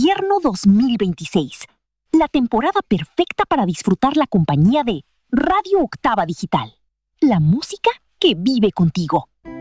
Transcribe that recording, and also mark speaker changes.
Speaker 1: Invierno 2026. La temporada perfecta para disfrutar la compañía de Radio Octava Digital. La música que vive contigo.